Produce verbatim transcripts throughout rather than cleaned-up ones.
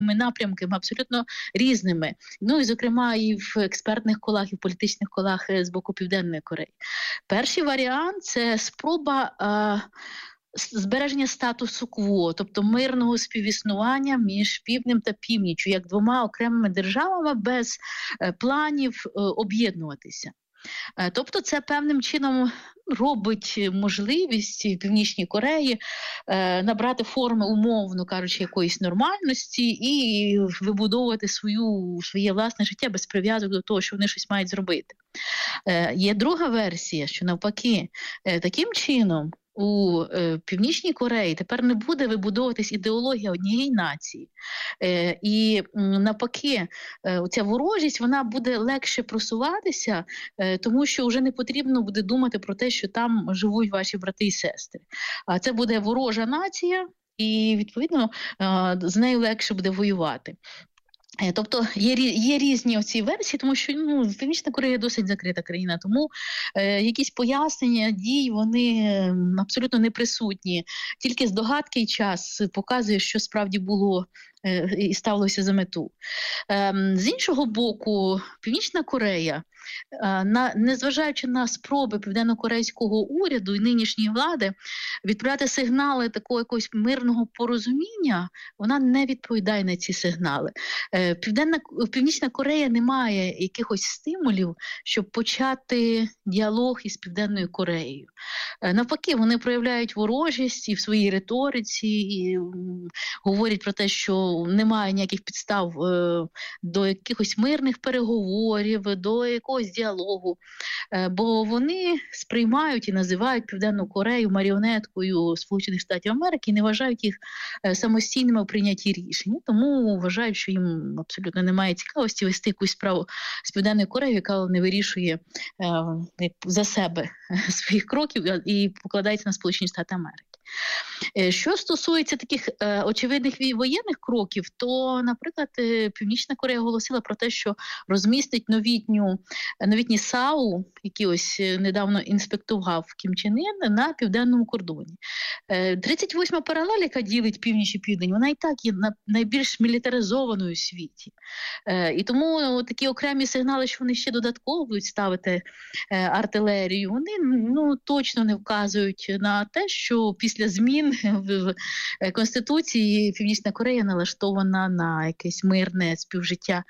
напрямками абсолютно різними. Ну і, зокрема, і в експертних колах, і в політичних колах з боку Південної Кореї. Перший варіант – це спроба е, збереження статусу кво, тобто мирного співіснування між півднем та північчю, як двома окремими державами без е, планів е, об'єднуватися. Е, тобто це певним чином робить можливість Північній Кореї е, набрати форми, умовно кажучи, якоїсь нормальності і вибудовувати свою, своє власне життя без прив'язок до того, що вони щось мають зробити. Е, є друга версія, що навпаки, е, таким чином у е, Північній Кореї тепер не буде вибудовуватись ідеологія однієї нації. Е, і навпаки, е, ця ворожість, вона буде легше просуватися, е, тому що вже не потрібно буде думати про те, що там живуть ваші брати і сестри. А це буде ворожа нація, і, відповідно, е, з нею легше буде воювати. Тобто є, є різні оці версії, тому що ну, Північна Корея досить закрита країна, тому е, якісь пояснення дій, вони абсолютно не присутні. Тільки здогадки і час показує, що справді було е, і ставилося за мету. Е, з іншого боку, Північна Корея, е, на, незважаючи на спроби південно-корейського уряду і нинішньої влади відправляти сигнали такого якогось мирного порозуміння, вона не відповідає на ці сигнали. Е, Південна, Північна Корея не має якихось стимулів, щоб почати діалог із Південною Кореєю. Е, навпаки, вони проявляють ворожість і в своїй риториці, і м, говорять про те, що немає ніяких підстав е, до якихось мирних переговорів, до якогось діалогу, е, бо вони сприймають і називають Південну Корею маріонеткою Сполучених Штатів Америки і не вважають їх е, самостійними у прийнятті рішень. Тому вважають, що їм абсолютно немає цікавості вести якусь справу з Південною Кореєю, яка не вирішує е, за себе своїх кроків і покладається на Сполучені Штати Америки. Що стосується таких е, очевидних воєнних кроків, то, наприклад, Північна Корея оголосила про те, що розмістить новітню, новітні САУ, які ось недавно інспектував Кім Чен Ін, на південному кордоні. Е, тридцять восьма паралель, яка ділить північ і південь, вона і так є найбільш мілітаризованою у світі. Е, і тому такі окремі сигнали, що вони ще додатково будуть ставити е, артилерію, вони ну, точно не вказують на те, що після змін в Конституції Північна Корея налаштована на якесь мирне співжиття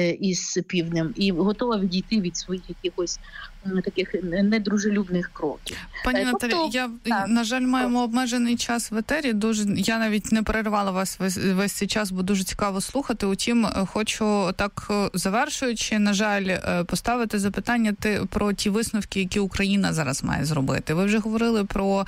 із Півднем і готова відійти від своїх якихось таких недружелюбних кроків. Пані тобто, Наталі, я, так. на жаль, маємо обмежений час в етері. Дуже, я навіть не перервала вас весь, весь цей час, бо дуже цікаво слухати. Утім, хочу так, завершуючи, на жаль, поставити запитання про ті висновки, які Україна зараз має зробити. Ви вже говорили про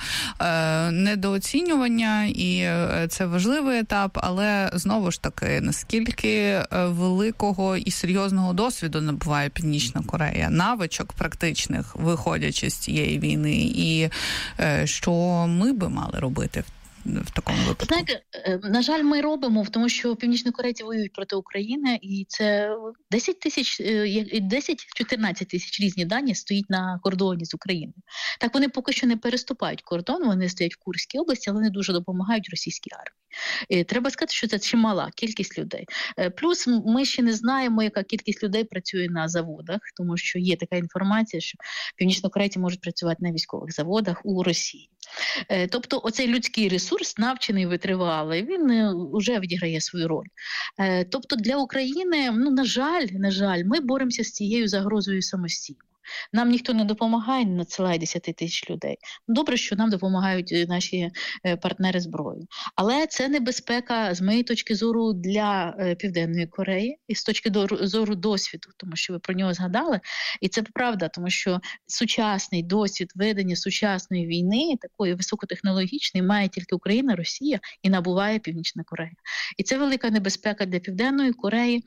е, недооцінювання, і це важливий етап, але, знову ж таки, наскільки великого і серйозного досвіду набуває Північна Корея, навичок практично, виходячи з цієї війни, і е, що ми би мали робити в, в такому випадку? Знаєте, на жаль, ми робимо, тому що північнокорейці воюють проти України, і це десять тисяч, десять-чотирнадцять тисяч різні дані стоїть на кордоні з Україною. Так, вони поки що не переступають кордон, вони стоять в Курській області, але вони дуже допомагають російській армії. І треба сказати, що це чимала кількість людей. Плюс ми ще не знаємо, яка кількість людей працює на заводах, тому що є така інформація, що північнокорейці можуть працювати на військових заводах у Росії. Тобто оцей людський ресурс, навчений, витривалий, він вже відіграє свою роль. Тобто для України, ну, на жаль, на жаль, ми боремося з цією загрозою самостійно. Нам ніхто не допомагає, не надсилає десять тисяч людей. Добре, що нам допомагають наші партнери зброю. Але це небезпека, з моєї точки зору, для Південної Кореї і з точки зору досвіду, тому що ви про нього згадали. І це правда, тому що сучасний досвід ведення сучасної війни, такої високотехнологічної, має тільки Україна, Росія і набуває Північна Корея. І це велика небезпека для Південної Кореї,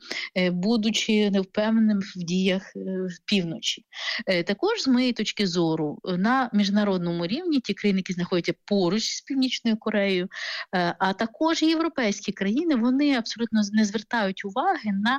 будучи невпевненим в діях півночі. Також, з моєї точки зору, на міжнародному рівні ті країни, які знаходяться поруч з Північною Кореєю, а також європейські країни, вони абсолютно не звертають уваги на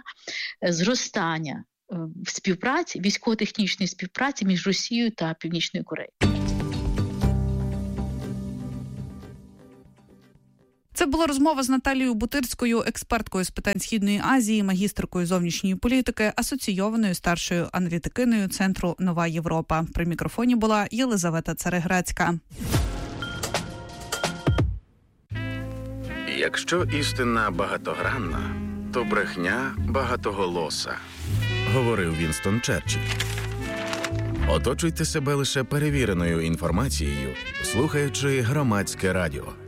зростання співпраці, військово-технічної співпраці між Росією та Північною Кореєю. Це була розмова з Наталією Бутирською, експерткою з питань Східної Азії, магістеркою зовнішньої політики, асоційованою старшою аналітикиною Центру «Нова Європа». При мікрофоні була Єлизавета Цареграцька. Якщо істина багатогранна, то брехня багатоголоса, говорив Вінстон Черчилль. Оточуйте себе лише перевіреною інформацією, слухаючи Громадське радіо.